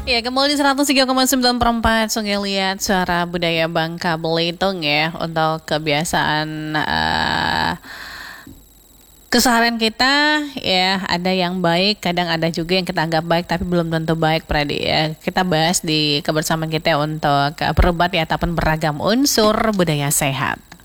Ya, kembali di 103,94 Sungai Liat Suara Budaya Bangka Belitung ya. Untuk kebiasaan keseharian kita ya, ada yang baik, kadang ada juga yang kita anggap baik tapi belum tentu baik, Pradi ya. Kita bahas di kebersamaan kita untuk perubat ya ataupun beragam unsur budaya sehat.